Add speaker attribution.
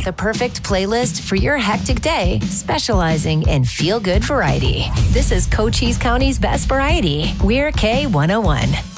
Speaker 1: the perfect playlist for your hectic day, specializing in feel-good variety. This is Cochise County's best variety. We're K101.